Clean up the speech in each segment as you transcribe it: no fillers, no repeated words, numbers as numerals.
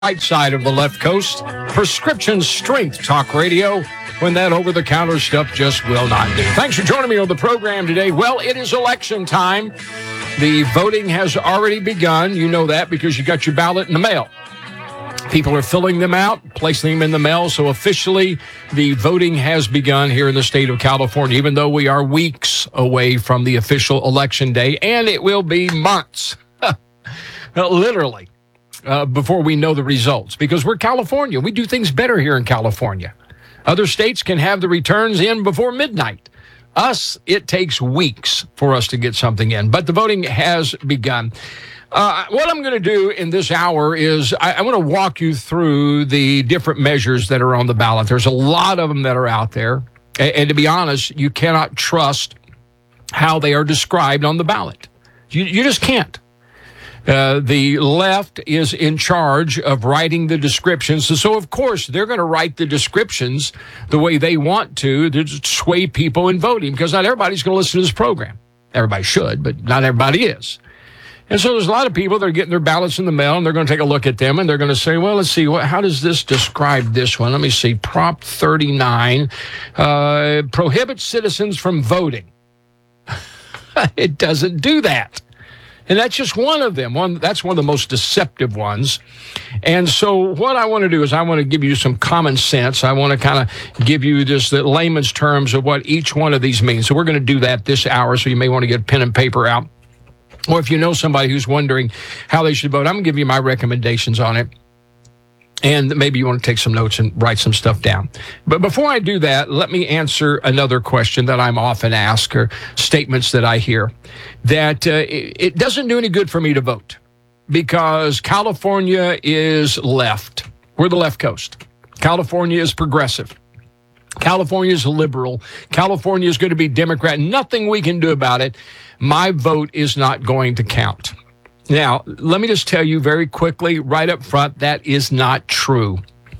right side of the left coast, Prescription Strength Talk Radio, when that over-the-counter stuff just will not do. Thanks for joining me on the program today. Well, it is election time. The voting has already begun. You know that because you got your ballot in the mail. People are filling them out, placing them in the mail. So officially, the voting has begun here in the state of California, even though we are weeks away from the official election day, and it will be months, literally, before we know the results. Because we're California. We do things better here in California. Other states can have the returns in before midnight. Us, it takes weeks for us to get something in. But the voting has begun. What I'm going to do in this hour is I want to walk you through the different measures that are on the ballot. There's a lot of them that are out there. And to be honest, you cannot trust how they are described on the ballot. You just can't. The left is in charge of writing the descriptions. So, of course, they're going to write the descriptions the way they want to sway people in voting, because not everybody's going to listen to this program. Everybody should, but not everybody is. And so there's a lot of people that are getting their ballots in the mail, and they're going to take a look at them, and they're going to say, well, let's see, how does this describe this one? Let me see. Prop 39 prohibits citizens from voting. It doesn't do that. And that's just one of them. That's one of the most deceptive ones. And so what I want to do is I want to give you some common sense. I want to kind of give you just the layman's terms of what each one of these means. So we're going to do that this hour, so you may want to get pen and paper out. Or if you know somebody who's wondering how they should vote, I'm going to give you my recommendations on it. And maybe you want to take some notes and write some stuff down. But before I do that, let me answer another question that I'm often asked, or statements that I hear, that it doesn't do any good for me to vote because California is left. We're the left coast. California is progressive. California is liberal. California is going to be Democrat. Nothing we can do about it. My vote is not going to count. Now, let me just tell you very quickly, right up front, that is not true.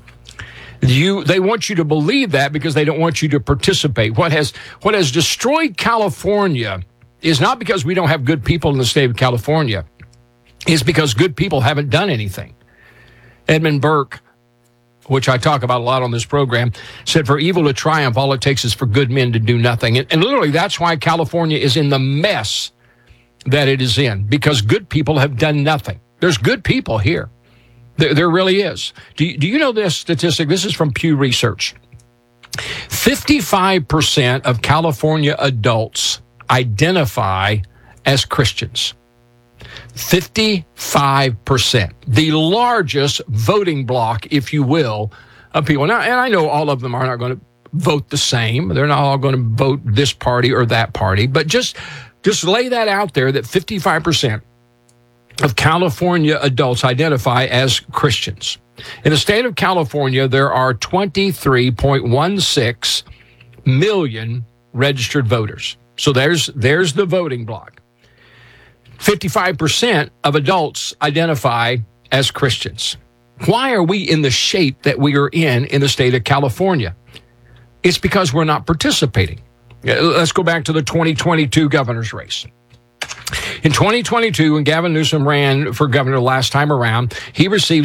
They want you to believe that because they don't want you to participate. What has destroyed California is not because we don't have good people in the state of California. It's because good people haven't done anything. Edmund Burke, which I talk about a lot on this program, said, for evil to triumph, all it takes is for good men to do nothing. And literally, that's why California is in the mess that it is in, because good people have done nothing. There's good people here. There really is. Do you know this statistic? This is from Pew Research. 55% of California adults identify as Christians. 55%. The largest voting bloc, if you will, of people. Now, and I know all of them are not going to vote the same. They're not all going to vote this party or that party. But just lay that out there, that 55% of California adults identify as Christians. In the state of California, there are 23.16 million registered voters. So there's the voting bloc. 55% of adults identify as Christians. Why are we in the shape that we are in the state of California? It's because we're not participating. Let's go back to the 2022 governor's race. In 2022, when Gavin Newsom ran for governor last time around, he received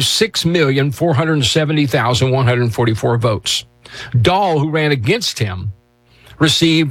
6,470,144 votes. Dahl, who ran against him, received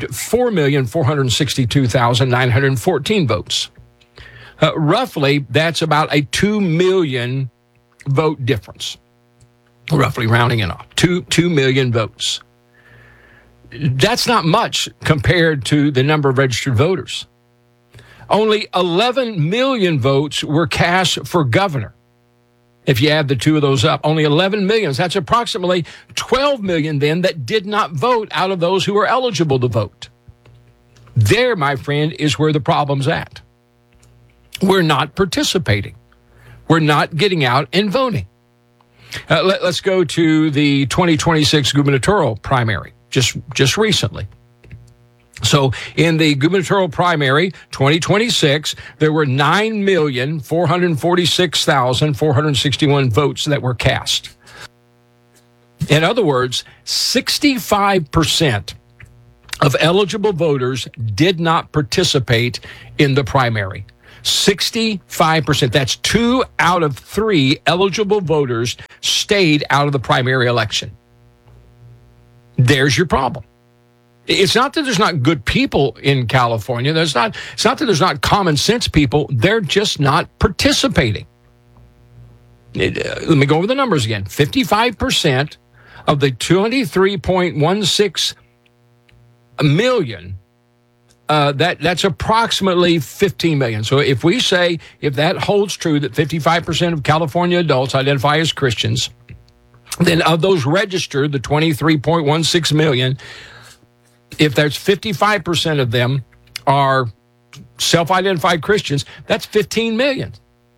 4,462,914 votes. Roughly, that's about a 2 million vote difference, roughly rounding it off, 2 million votes. That's not much compared to the number of registered voters. Only 11 million votes were cast for governor. If you add the two of those up, only 11 million. That's approximately 12 million then that did not vote out of those who are eligible to vote. There, my friend, is where the problem's at. We're not participating. We're not getting out and voting. Let's go to the 2026 gubernatorial primary, just recently. So in the gubernatorial primary, 2026, there were 9,446,461 votes that were cast. In other words, 65% of eligible voters did not participate in the primary. 65%. That's 2 out of 3 eligible voters stayed out of the primary election. There's your problem. It's not that there's not good people in California. It's not that there's not common sense people. They're just not participating. Let me go over the numbers again. 55% of the 23.16 million, that's approximately 15 million. So if we say, if that holds true, that 55% of California adults identify as Christians, then of those registered, the 23.16 million, if there's 55% of them are self-identified Christians, that's 15 million.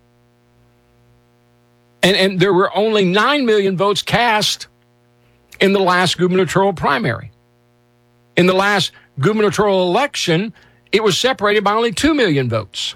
And there were only 9 million votes cast in the last gubernatorial primary. In the last gubernatorial election, it was separated by only 2 million votes.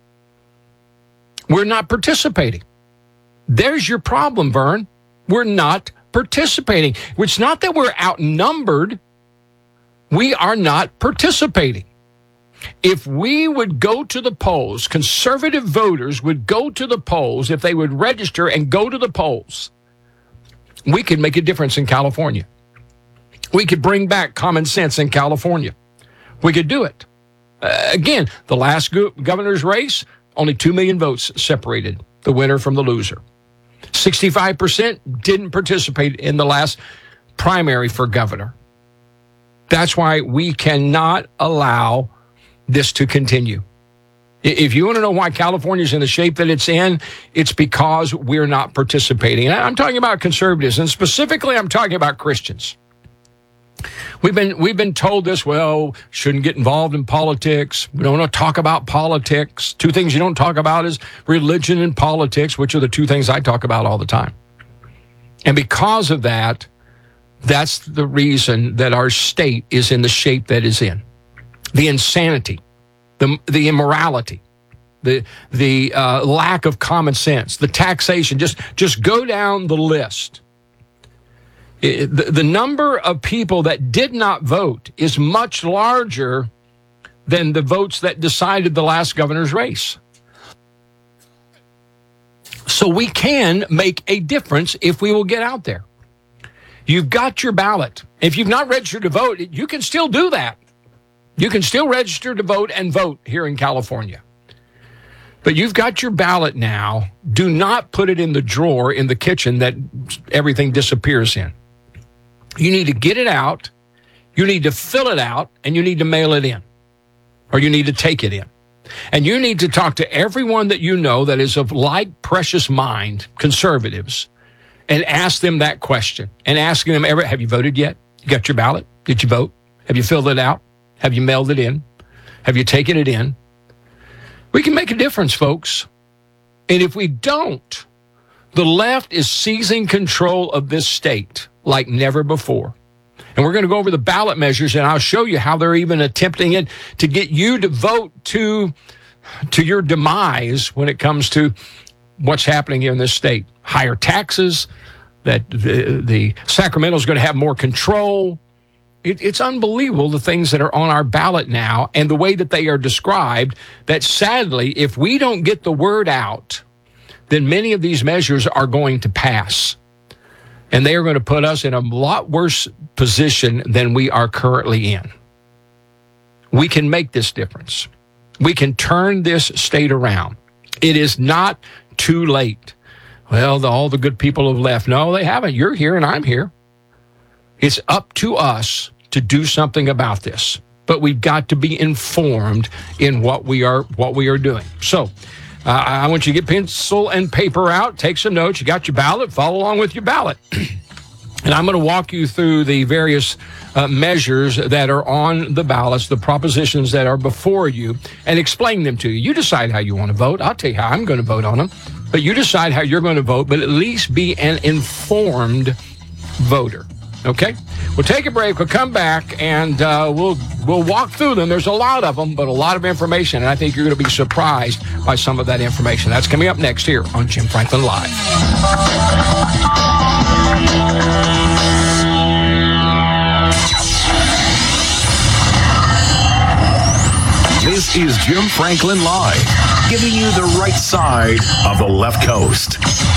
We're not participating. There's your problem, Vern. We're not participating. It's not that we're outnumbered. We are not participating. If we would go to the polls, conservative voters would go to the polls, if they would register and go to the polls, we could make a difference in California. We could bring back common sense in California. We could do it. Again, the last governor's race, only 2 million votes separated the winner from the loser. 65% didn't participate in the last primary for governor. That's why we cannot allow this to continue. If you want to know why California's in the shape that it's in, it's because we're not participating. And I'm talking about conservatives, and specifically I'm talking about Christians. We've been told this, well, shouldn't get involved in politics. We don't want to talk about politics. 2 things you don't talk about is religion and politics, which are the 2 things I talk about all the time. And because of that, that's the reason that our state is in the shape that it's in. The insanity, the immorality, the lack of common sense, the taxation. Just go down the list. The number of people that did not vote is much larger than the votes that decided the last governor's race. So we can make a difference if we will get out there. You've got your ballot. If you've not registered to vote, you can still do that. You can still register to vote and vote here in California. But you've got your ballot now. Do not put it in the drawer in the kitchen that everything disappears in. You need to get it out, you need to fill it out, and you need to mail it in, or you need to take it in. And you need to talk to everyone that you know that is of like precious mind, conservatives, and ask them that question. And asking them, have you voted yet? You got your ballot? Did you vote? Have you filled it out? Have you mailed it in? Have you taken it in? We can make a difference, folks. And if we don't, the left is seizing control of this state like never before. And we're going to go over the ballot measures, and I'll show you how they're even attempting it to get you to vote to your demise when it comes to what's happening here in this state. Higher taxes, that the Sacramento's going to have more control. It's unbelievable, the things that are on our ballot now and the way that they are described, that sadly, if we don't get the word out, then many of these measures are going to pass. And they are going to put us in a lot worse position than we are currently in. We can make this difference. We can turn this state around. It is not too late. Well, all the good people have left. No, they haven't. You're here and I'm here. It's up to us to do something about this. But we've got to be informed in what we are doing. So I want you to get pencil and paper out, take some notes. You got your ballot, follow along with your ballot. And I'm going to walk you through the various measures that are on the ballots, the propositions that are before you, and explain them to you. You decide how you want to vote. I'll tell you how I'm going to vote on them. But you decide how you're going to vote, but at least be an informed voter. Okay? We'll take a break. We'll come back, and we'll walk through them. There's a lot of them, but a lot of information, and I think you're going to be surprised by some of that information. That's coming up next here on Jim Franklin Live. This This is Jim Franklin Live, giving you the right side of the left coast.